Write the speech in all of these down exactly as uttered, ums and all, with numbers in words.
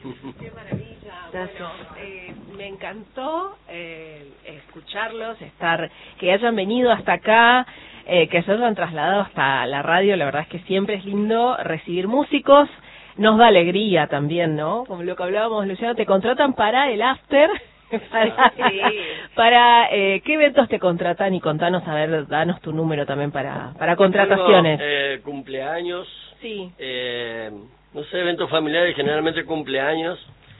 Qué maravilla. Bueno, eh, me encantó eh, escucharlos, estar, que hayan venido hasta acá, eh, que se hayan trasladado hasta la radio. La verdad es que siempre es lindo recibir músicos. Nos da alegría también, ¿no? Como lo que hablábamos, Luciano, te contratan para el after. Para, sí. para eh, ¿qué eventos te contratan? Y contanos, a ver, danos tu número también para para contrataciones. Tengo, eh, cumpleaños, sí. eh, no sé, eventos familiares, generalmente cumpleaños,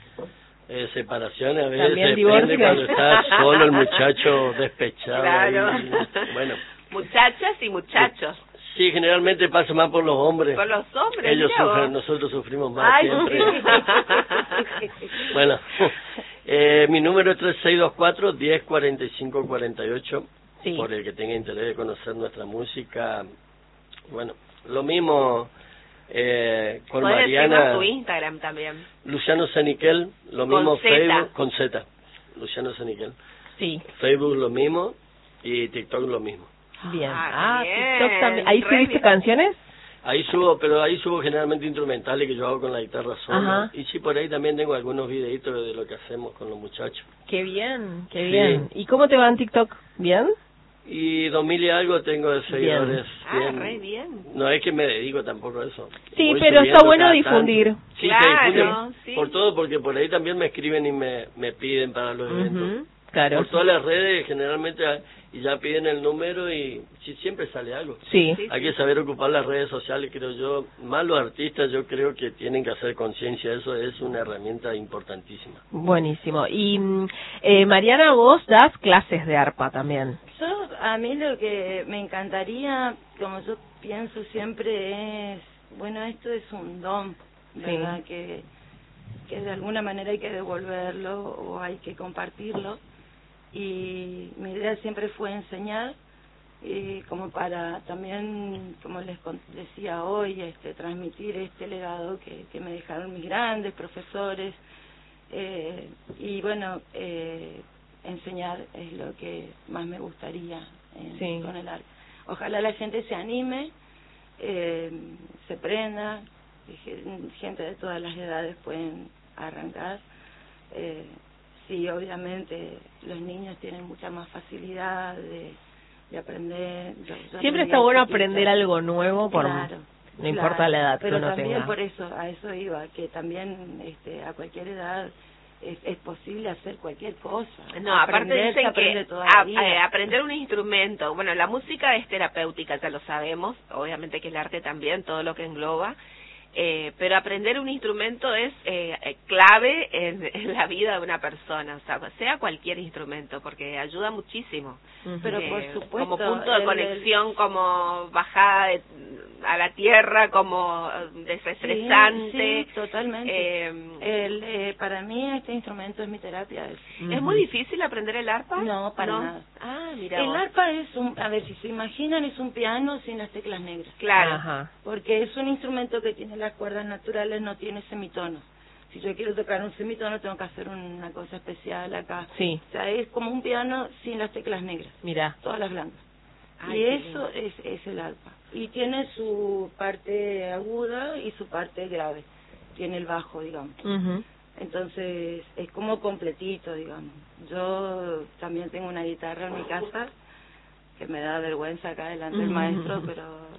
eh, separaciones, a veces también depende cuando está solo el muchacho despechado. Claro. Ahí, bueno. Muchachas y muchachos. Sí, generalmente pasa más por los hombres. Por los hombres, ellos sufren, vos. Nosotros sufrimos más Ay, siempre. Sí. Bueno, eh, mi número es tres seis dos cuatro, uno cero cuatro cinco cuatro ocho, sí. Por el que tenga interés de conocer nuestra música. Bueno, lo mismo eh, con Mariana. Tu Instagram también. Luciano Saniquel, lo mismo con Facebook, con Z. Luciano Saniquel. Sí. Facebook lo mismo y TikTok lo mismo. Bien. Ah, ah bien. TikTok también. ¿Ahí subiste canciones? Ahí subo, pero ahí subo generalmente instrumentales que yo hago con la guitarra sola. Ajá. Y sí, por ahí también tengo algunos videitos de lo que hacemos con los muchachos. Qué bien, qué sí. bien. ¿Y cómo te va en TikTok? ¿Bien? Y dos mil y algo tengo de seguidores. Bien. Bien. Ah, re bien. No es que me dedico tampoco a eso. Sí, Voy pero está bueno difundir. Tanto. Sí, claro, se difunde sí. por todo, porque por ahí también me escriben y me, me piden para los uh-huh. eventos. Claro. Por todas las redes, generalmente, y ya piden el número y sí, siempre sale algo. Sí. Hay que saber ocupar las redes sociales, creo yo. Más los artistas, yo creo que tienen que hacer conciencia. Eso es una herramienta importantísima. Buenísimo. Y eh, Mariana, vos das clases de arpa también. Yo, a mí lo que me encantaría, como yo pienso siempre, es, bueno, esto es un don, ¿verdad? Sí. Que, que de alguna manera hay que devolverlo o hay que compartirlo. Y mi idea siempre fue enseñar, y como para también, como les decía hoy, este, transmitir este legado que, que me dejaron mis grandes profesores. Eh, y bueno, eh, enseñar es lo que más me gustaría en, sí. con el arte. Ojalá la gente se anime, eh, se prenda, gente de todas las edades pueden arrancar. Eh, sí, obviamente los niños tienen mucha más facilidad de, de aprender. Yo, yo Siempre está bueno chiquita. aprender algo nuevo, por claro, no claro, importa la edad pero que uno también tenga. Por eso, a eso iba, que también este, a cualquier edad es, es posible hacer cualquier cosa. No, aprender, aparte dicen que toda a, eh, aprender un instrumento, bueno, la música es terapéutica, ya lo sabemos, obviamente que el arte también, todo lo que engloba, eh, pero aprender un instrumento es eh, clave en, en la vida de una persona, o sea, sea cualquier instrumento, porque ayuda muchísimo. Uh-huh. Pero eh, por supuesto, como punto de el, conexión, el... como bajada de, a la tierra, como desestresante. Sí, sí, totalmente. Eh, el, eh, para mí este instrumento es mi terapia. ¿Es uh-huh. muy difícil aprender el arpa? No, para ¿No? nada. Ah, mira el vos. arpa es un, a ver, si se imaginan, es un piano sin las teclas negras. Claro. Ajá. Porque es un instrumento que tiene las cuerdas naturales, no tiene semitonos. Si yo quiero tocar un semitono, tengo que hacer una cosa especial acá. Sí. O sea, es como un piano sin las teclas negras. Mira. Todas las blancas. Ay, y eso es, es el arpa. Y tiene su parte aguda y su parte grave. Tiene el bajo, digamos. Uh-huh. Entonces, es como completito, digamos. Yo también tengo una guitarra en mi casa, que me da vergüenza acá delante del maestro, pero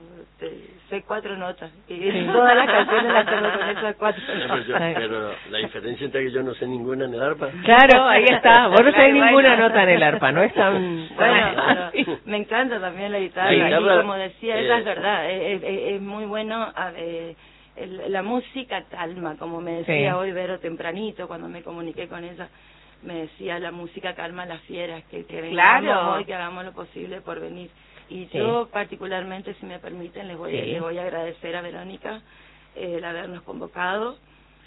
te, sé cuatro notas. Y sí. todas las canciones las tengo con esas cuatro notas. Pero, yo, pero la diferencia entre que yo no sé ninguna en el arpa. Claro, ahí está. Vos no sabés ninguna nota en el arpa, ¿no? Es tan... Bueno, pero me encanta también la guitarra. La guitarra y como decía, eh, ella es verdad, es, es, es muy bueno... Eh, el, la música calma, como me decía sí. hoy Vero tempranito, cuando me comuniqué con ella. Me decía, la música calma a las fieras, que, que vengamos claro. hoy, que hagamos lo posible por venir. Y sí. yo particularmente, si me permiten, les voy, sí. a, les voy a agradecer a Verónica eh, el habernos convocado.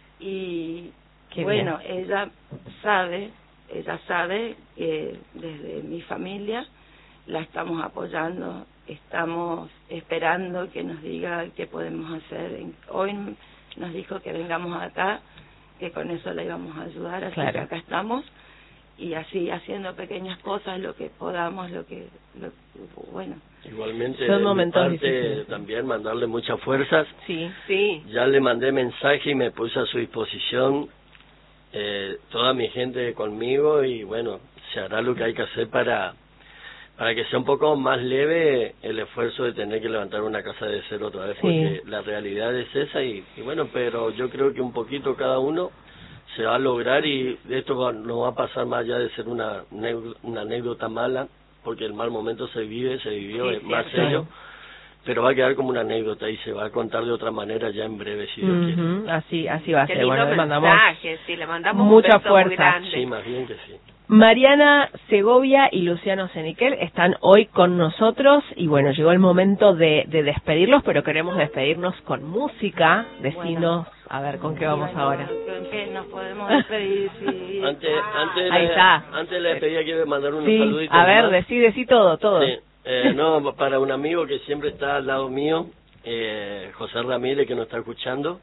Y Qué bueno, bien. ella sabe, ella sabe que desde mi familia la estamos apoyando, estamos esperando que nos diga qué podemos hacer. Hoy nos dijo que vengamos acá, que con eso la íbamos a ayudar, así claro. que acá estamos, y así haciendo pequeñas cosas, lo que podamos, lo que, lo, bueno. Igualmente, son de momentos mi parte, difíciles. también mandarle muchas fuerzas. Sí, sí. Ya le mandé mensaje y me puse a su disposición eh, toda mi gente conmigo y bueno, se hará lo que hay que hacer para para que sea un poco más leve el esfuerzo de tener que levantar una casa de cero otra vez, porque sí. La realidad es esa y, y bueno, pero yo creo que un poquito cada uno se va a lograr y esto no va a pasar más allá de ser una, una anécdota mala, porque el mal momento se vive, se vivió, sí, es más serio, pero va a quedar como una anécdota y se va a contar de otra manera ya en breve, si Dios uh-huh. quiere. Así, así va a Qué ser. lindo Bueno, le mandamos mensaje, sí, le mandamos mucha un beso fuerza. Muy grande. Sí, más bien que sí. Mariana Segovia y Luciano Seniquel están hoy con nosotros y bueno, llegó el momento de, de despedirlos, pero queremos despedirnos con música. Decinos, bueno, a ver, ¿con qué vamos bueno, ahora? ¿Con qué nos podemos despedir? Si... Antes, antes, Ahí le, está. Antes le despedía quiero mandar unos sí, saluditos. A ver, más. decí, decí todo, todo. Sí, eh, no, para un amigo que siempre está al lado mío, eh, José Ramírez, que nos está escuchando.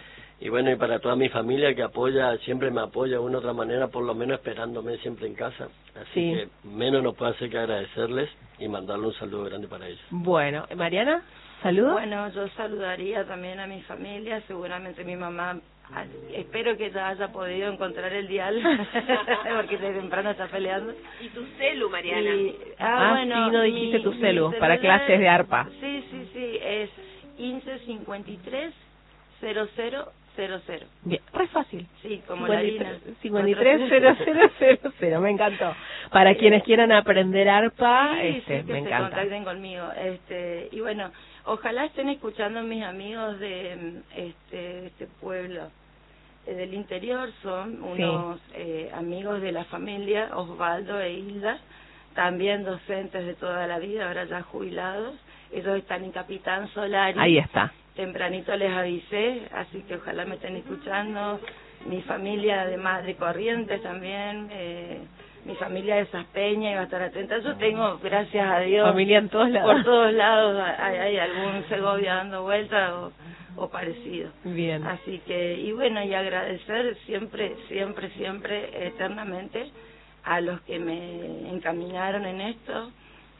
Y bueno, y para toda mi familia que apoya, siempre me apoya de una u otra manera, por lo menos esperándome siempre en casa. Así sí. que menos nos puede hacer que agradecerles y mandarle un saludo grande para ellos. Bueno, Mariana, ¿saludos? Bueno, yo saludaría también a mi familia, seguramente mi mamá, espero que ya haya podido encontrar el dial, porque de temprano está peleando. ¿Y tu celu, Mariana? Y, ah, ah, bueno, sí, no dijiste mi, tu celu, mi para clases de arpa. Sí, sí, sí, es quince cincuenta y tres cero cero cero cero. Bien, re fácil. Sí, como la harina. cincuenta y tres cero cero cero cero, me encantó. Para quienes quieran aprender arpa, sí, este, sí, que me se encanta. contacten conmigo. Este, y bueno, ojalá estén escuchando mis amigos de este, este pueblo eh, del interior, son unos sí. eh, amigos de la familia, Osvaldo e Hilda, también docentes de toda la vida, ahora ya jubilados. Ellos están en Capitán Solari. Ahí está. Tempranito les avisé, así que ojalá me estén escuchando. Mi familia de Madre Corrientes también, eh, mi familia de Saspeña iba a estar atenta. Yo tengo, gracias a Dios, familia en todos lados. Por todos lados hay, hay algún Segovia dando vuelta o, o parecido. Bien. Así que, y bueno, y agradecer siempre, siempre, siempre, eternamente a los que me encaminaron en esto,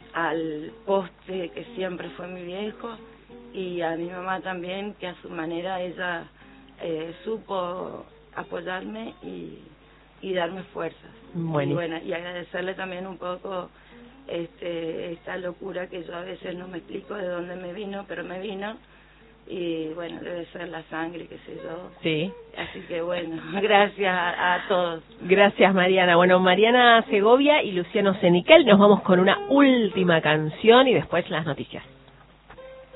al poste que siempre fue mi viejo, y a mi mamá también, que a su manera ella eh, supo apoyarme y, y darme fuerzas. Bueno. Y bueno, y agradecerle también un poco este esta locura que yo a veces no me explico de dónde me vino, pero me vino, y bueno, debe ser la sangre, qué sé yo. Sí. Así que bueno, gracias a, a todos. Gracias, Mariana. Bueno, Mariana Segovia y Luciano Seniquel, nos vamos con una última canción y después las noticias.